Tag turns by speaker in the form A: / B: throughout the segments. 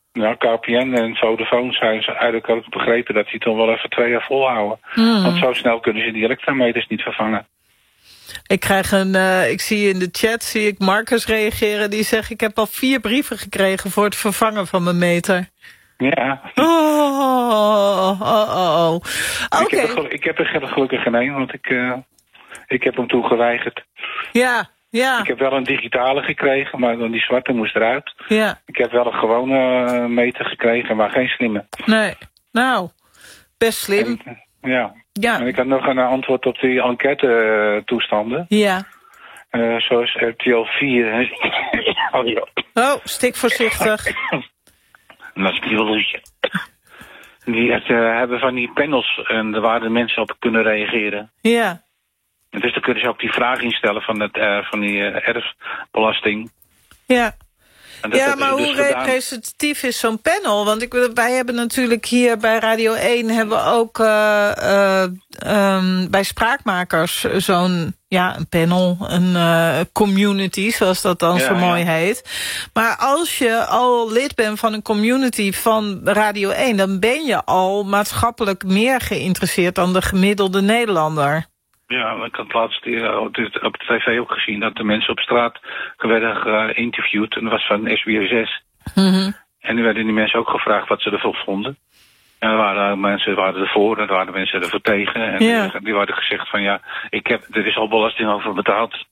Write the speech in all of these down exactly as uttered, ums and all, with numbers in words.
A: Nou, K P N en Vodafone zijn ze eigenlijk ook begrepen dat die toch wel even twee jaar volhouden. Mm. Want zo snel kunnen ze die elektrometers niet vervangen.
B: Ik krijg een, uh, ik zie in de chat, zie ik Marcus reageren. Die zegt, ik heb al vier brieven gekregen voor het vervangen van mijn meter.
A: Ja.
B: Oh, oh, oh, oh. Oké.
A: Okay. Ik, ik heb er gelukkig geen een, want ik, uh, ik heb hem toen geweigerd.
B: Ja, ja.
A: Ik heb wel een digitale gekregen, maar dan die zwarte moest eruit.
B: Ja. Ik
A: heb wel een gewone meter gekregen, maar geen slimme.
B: Nee, nou, best slim.
A: En, ja.
B: Ja.
A: En ik had nog een antwoord op die enquête-toestanden.
B: Ja.
A: Uh, zoals R T L vier.
B: Oh, stik voorzichtig.
A: Dat is niet Die het, uh, hebben van die panels en waar de mensen op kunnen reageren.
B: Ja.
A: En dus dan kunnen ze ook die vraag instellen van, het, uh, van die uh, erfbelasting.
B: Ja.
A: Dat,
B: ja,
A: dat
B: maar
A: dus
B: hoe
A: gedaan.
B: representatief is zo'n panel? Want ik, wij hebben natuurlijk hier bij Radio één... hebben we ook uh, uh, um, bij Spraakmakers zo'n ja, een panel, een uh, community, zoals dat dan ja, zo mooi ja. heet. Maar als je al lid bent van een community van Radio één... dan ben je al maatschappelijk meer geïnteresseerd dan de gemiddelde Nederlander.
A: Ja, ik had laatst uh, op de tv ook gezien dat de mensen op straat werden geïnterviewd. En dat was van S B S zes. Mm-hmm. En nu werden die mensen ook gevraagd wat ze ervan vonden. En er waren mensen waren ervoor en er waren mensen ervoor tegen. En ja. die, die hadden gezegd van ja, ik heb, er is al belasting over betaald.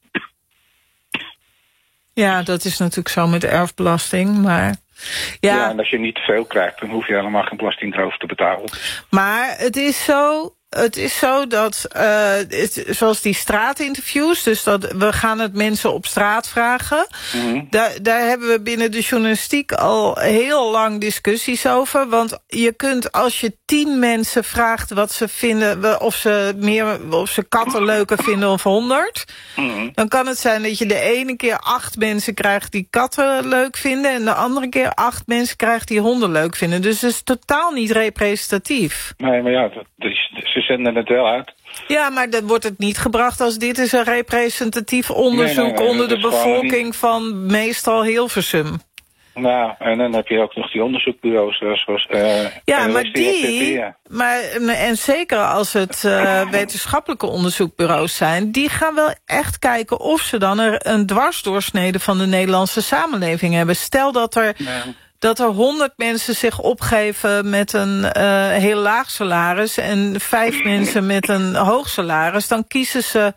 B: Ja, dat is natuurlijk zo met erfbelasting, maar... Ja.
A: ja, en als je niet te veel krijgt, dan hoef je helemaal geen belasting erover te betalen.
B: Maar het is zo... Het is zo dat, uh, het, zoals die straatinterviews... dus dat we gaan het mensen op straat vragen... Mm-hmm. Daar, daar hebben we binnen de journalistiek al heel lang discussies over. Want je kunt, als je tien mensen vraagt wat ze vinden... of ze, meer, of ze katten leuker vinden of honderd... Mm-hmm. dan kan het zijn dat je de ene keer acht mensen krijgt... die katten leuk vinden... en de andere keer acht mensen krijgt die honden leuk vinden. Dus het is totaal niet representatief.
A: Nee, maar ja, dat is... Ze zenden het wel uit.
B: Ja, maar dan wordt het niet gebracht als dit is een representatief onderzoek... Nee, nee, nee, onder de bevolking niet... van meestal Hilversum.
A: Nou, en dan heb je ook nog die onderzoekbureaus zoals... Uh,
B: ja, maar die... Ja. Maar, en zeker als het uh, wetenschappelijke onderzoekbureaus zijn... die gaan wel echt kijken of ze dan er een dwarsdoorsnede... van de Nederlandse samenleving hebben. Stel dat er... Nee. dat er honderd mensen zich opgeven met een uh, heel laag salaris... en vijf mensen met een hoog salaris, dan kiezen ze...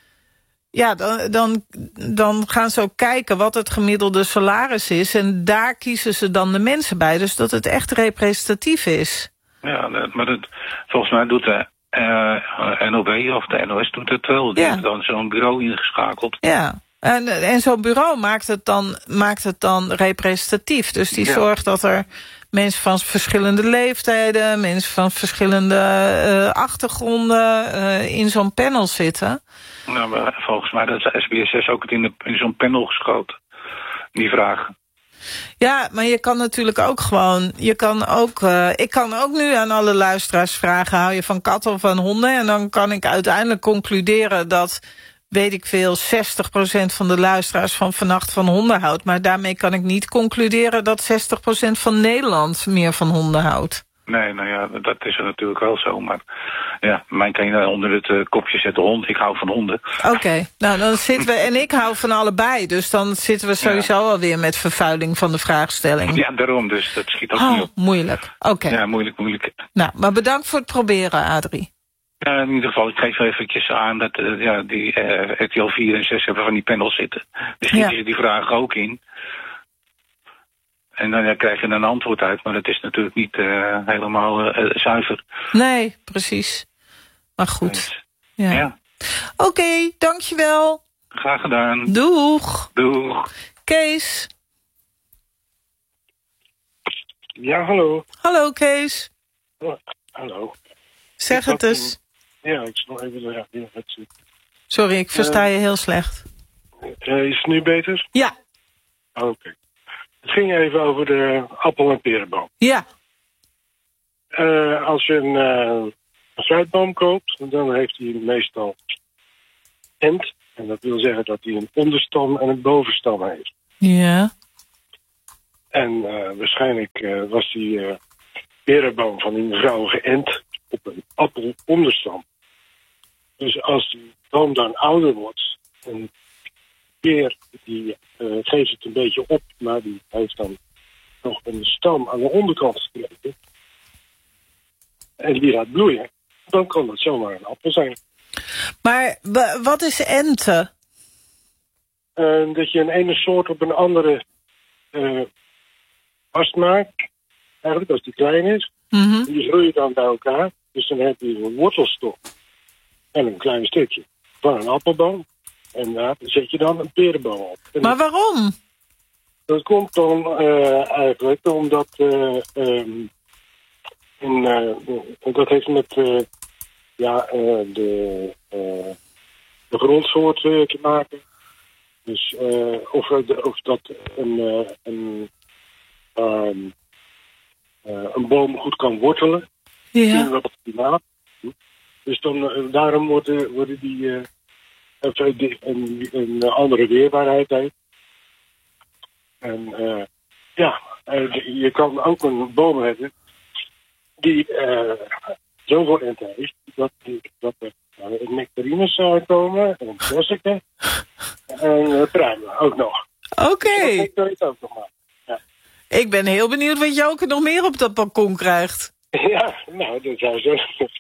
B: Ja, dan, dan, dan gaan ze ook kijken wat het gemiddelde salaris is... en daar kiezen ze dan de mensen bij. Dus dat het echt representatief is.
A: Ja, maar dat, volgens mij doet de uh, N O B of de N O S doet het wel. Die ja. heeft dan zo'n bureau ingeschakeld.
B: Ja. En, en zo'n bureau maakt het, dan, maakt het dan representatief. Dus die ja. zorgt dat er mensen van verschillende leeftijden... mensen van verschillende uh, achtergronden uh, in zo'n panel zitten.
A: Nou, maar volgens mij dat S B S zes ook het in, de, in zo'n panel geschoten. Die vragen.
B: Ja, maar je kan natuurlijk ook gewoon... Je kan ook, uh, ik kan ook nu aan alle luisteraars vragen... hou je van katten of van honden? En dan kan ik uiteindelijk concluderen dat... weet ik veel, zestig procent van de luisteraars van Vannacht van honden houdt. Maar daarmee kan ik niet concluderen dat zestig procent van Nederland meer van honden houdt.
A: Nee, nou ja, dat is er natuurlijk wel zo. Maar ja, mij kan je onder het uh, kopje zetten hond. Ik hou van honden.
B: Oké, okay, nou dan zitten we, en ik hou van allebei. Dus dan zitten we sowieso ja. alweer met vervuiling van de vraagstelling.
A: Ja, daarom dus. Dat schiet ook
B: oh,
A: niet op.
B: Moeilijk, oké. Okay.
A: Ja, moeilijk, moeilijk.
B: Nou, maar bedankt voor het proberen, Adrie.
A: Ja, in ieder geval, ik geef eventjes aan dat uh, ja, die uh, R T L vier en zes hebben van die panels zitten. Dus schieten ja. ze die vragen ook in. En dan ja, krijg je een antwoord uit, maar dat is natuurlijk niet uh, helemaal uh, zuiver.
B: Nee, precies. Maar goed. Dus, ja. ja. Oké, okay, dankjewel.
A: Graag gedaan.
B: Doeg.
A: Doeg.
B: Kees.
C: Ja, hallo.
B: Hallo, Kees.
C: Oh, hallo.
B: Zeg het eens.
C: Een... Ja, ik zal even de radio uitzetten.
B: Sorry, ik versta uh, je heel slecht.
C: Uh, is het nu beter?
B: Ja.
C: Oké. Okay. Het ging even over de appel- en perenboom.
B: Ja.
C: Uh, als je een uh, fruitboom koopt, dan heeft hij meestal end. En dat wil zeggen dat hij een onderstam en een bovenstam heeft.
B: Ja.
C: En uh, waarschijnlijk uh, was die uh, perenboom van die mevrouw geënt op een appelonderstam. Dus als die boom dan ouder wordt, een peer die uh, geeft het een beetje op, maar die heeft dan nog een stam aan de onderkant gekregen. En die gaat bloeien. Dan kan dat zomaar een appel zijn.
B: Maar wat is enten?
C: Uh, dat je een ene soort op een andere uh, vastmaakt. Eigenlijk als die klein is.
B: Mm-hmm.
C: Die groeien dan bij elkaar. Dus dan heb je een wortelstok. En een klein stukje van een appelboom. En daar zet je dan een perenboom op. En
B: maar waarom?
C: Dat komt dan uh, eigenlijk omdat... Uh, um, in, uh, dat heeft met uh, ja, uh, de, uh, de grondsoort uh, te maken. Dus uh, of, of dat een, uh, een, um, uh, een boom goed kan wortelen.
B: Ja.
C: In dat klimaat. Dus dan, uh, daarom worden, worden die, uh, even die een, een andere weerbaarheid heeft. En uh, ja, uh, je kan ook een boom hebben die uh, zoveel enten heeft dat, dat er uh, nectarines zou komen en perziken en uh, pruimen ook nog.
B: Oké. Okay.
C: Dus dat ook nog maar. Ja.
B: Ik ben heel benieuwd wat Joke nog meer op dat balkon krijgt.
C: Ja, nou, dat zou zo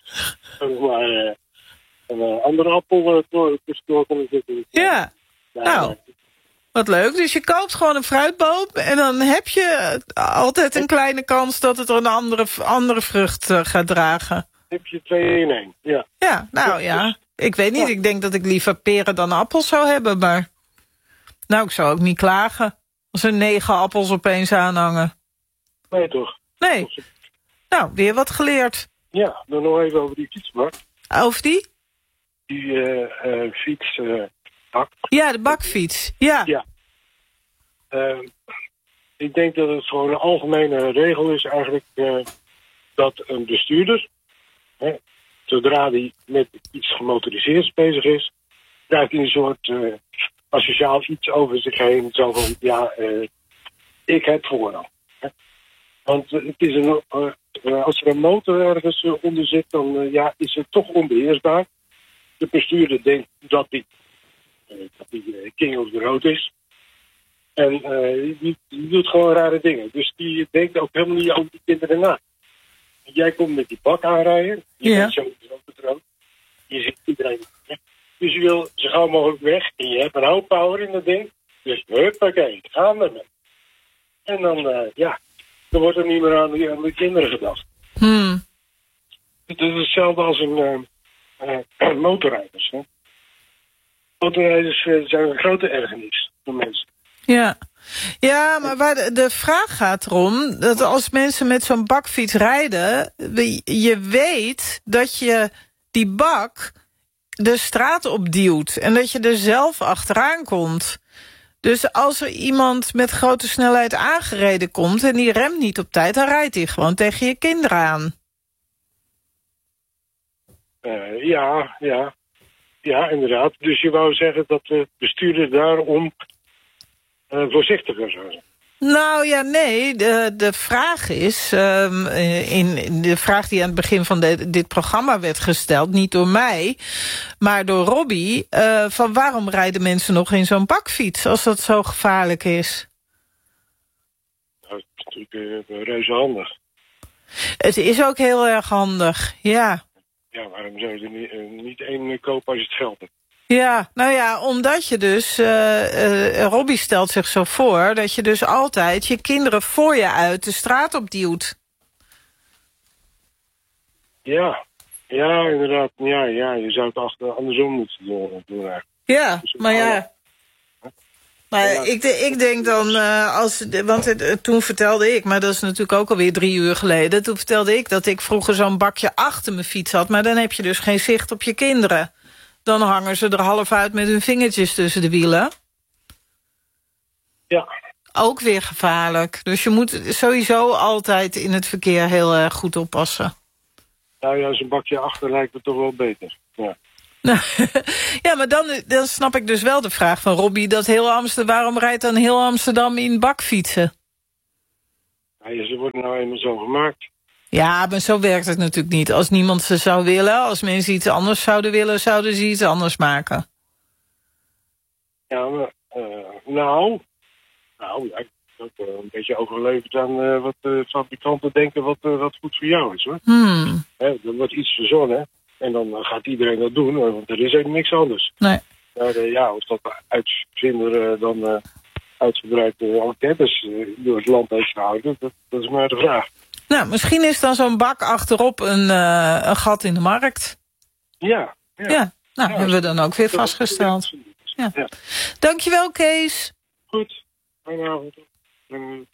C: maar uh, een uh, andere appel uh, door, door kunnen zitten.
B: Ja, ja nou... Uh, Wat leuk. Dus je koopt gewoon een fruitboom en dan heb je altijd een kleine kans dat het een andere, andere vrucht uh, gaat dragen.
C: Heb je twee in één, ja.
B: Ja, nou ja. Ik weet niet, ik denk dat ik liever peren dan appels zou hebben, maar... Nou, ik zou ook niet klagen als er negen appels opeens aanhangen.
C: Nee, toch?
B: Nee. Nou, weer wat geleerd.
C: Ja, dan nog even over die fietsbak.
B: Over die?
C: Die uh, uh, fiets... Uh, Bak.
B: Ja, de bakfiets. Ja.
C: ja. Uh, ik denk dat het gewoon een algemene regel is eigenlijk uh, dat een bestuurder, hè, zodra hij met iets gemotoriseerds bezig is, krijgt hij een soort uh, asociaal iets over zich heen. Zo van, ja, uh, ik heb voorrang. Hè. Want uh, het is een, uh, uh, als er een motor ergens uh, onder zit, dan uh, ja, is het toch onbeheersbaar. De bestuurder denkt dat hij dat die uh, king of the road is. En uh, die, die doet gewoon rare dingen. Dus die denkt ook helemaal niet over die kinderen na. Jij komt met die bak aanrijden. Je
B: ja.
C: bent zo op het rood. Je ziet iedereen. Dus je wil zo gauw mogelijk weg. En je hebt een hoop power in dat ding. Dus huppakee, gaan we met. En dan, uh, ja, dan wordt er niet meer aan de, aan de kinderen gedacht.
B: Hmm.
C: Het is hetzelfde als een uh, uh, motorrijders. Hè? Motorrijders uh, zijn een grote ergernis voor mensen.
B: Ja, ja, maar waar de, de vraag gaat erom dat als mensen met zo'n bakfiets rijden, je weet dat je die bak de straat opduwt en dat je er zelf achteraan komt. Dus als er iemand met grote snelheid aangereden komt en die remt niet op tijd, dan rijdt hij gewoon tegen je kinderen aan.
C: Uh, ja, ja. Ja, inderdaad. Dus je wou zeggen dat de bestuurder daarom uh, voorzichtiger zou zijn?
B: Nou ja, nee. De, de vraag is, um, in de vraag die aan het begin van de, dit programma werd gesteld, niet door mij, maar door Robbie, uh, van waarom rijden mensen nog in zo'n bakfiets als dat zo gevaarlijk is?
C: Nou, het is natuurlijk uh, reuze handig.
B: Het is ook heel erg handig, ja.
C: Ja, waarom zou je er niet, uh, niet één kopen als je het geld hebt?
B: Ja, nou ja, omdat je dus, uh, uh, Robbie stelt zich zo voor, dat je dus altijd je kinderen voor je uit de straat opduwt.
C: Ja, ja, inderdaad. Ja, ja, je zou het achter, andersom moeten doen. doen
B: ja, dus maar ja. Maar ja. ik, ik denk dan, uh, als, want het, toen vertelde ik, maar dat is natuurlijk ook alweer drie uur geleden, toen vertelde ik dat ik vroeger zo'n bakje achter mijn fiets had, maar dan heb je dus geen zicht op je kinderen. Dan hangen ze er half uit met hun vingertjes tussen de wielen.
C: Ja.
B: Ook weer gevaarlijk. Dus je moet sowieso altijd in het verkeer heel erg goed oppassen.
C: Nou ja, zo'n bakje achter lijkt me toch wel beter. Ja.
B: Ja, maar dan, dan snap ik dus wel de vraag van Robbie, dat heel Amsterdam, waarom rijdt dan heel Amsterdam in bakfietsen?
C: Ja, ze worden nou eenmaal zo gemaakt.
B: Ja, maar zo werkt het natuurlijk niet. Als niemand ze zou willen, als mensen iets anders zouden willen, zouden ze iets anders maken.
C: Ja, maar, uh, nou, nou, ja, ik heb ook uh, een beetje overleefd aan uh, wat de uh, fabrikanten denken wat, uh, wat goed voor jou is, hoor.
B: Hmm.
C: He, er wordt iets verzonnen en dan uh, gaat iedereen dat doen, hoor, want er is eigenlijk niks anders.
B: Nee.
C: Maar uh, ja, of dat uitvinder uh, dan uh, uitgebreid uh, enquêtes uh, door het land heeft gehouden, dat, dat is maar de vraag.
B: Nou, misschien is dan zo'n bak achterop een, uh, een gat in de markt.
C: Ja. Ja,
B: ja nou,
C: ja,
B: hebben we dan ook weer vastgesteld. Ja. Ja. Dankjewel, Kees.
C: Goed. Goedenavond.